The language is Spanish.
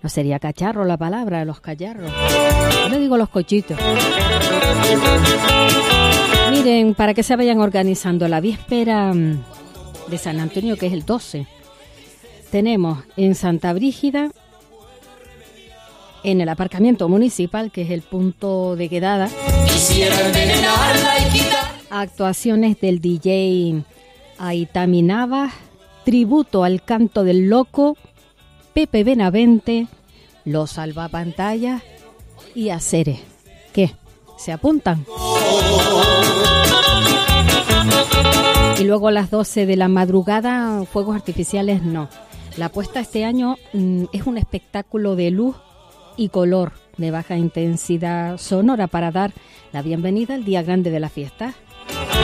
No sería cacharro la palabra, los cacharros. Yo le digo los cochitos. Miren, para que se vayan organizando la víspera de San Antonio, que es el 12, tenemos en Santa Brígida, en el aparcamiento municipal, que es el punto de quedada, actuaciones del DJ Aitami Navas, tributo al canto del loco, Pepe Benavente, los salvapantallas y Aceres. ¿Qué? ¿Se apuntan? Y luego a las 12 de la madrugada, fuegos artificiales no. La puesta este año es un espectáculo de luz y color de baja intensidad sonora para dar la bienvenida al día grande de la fiesta.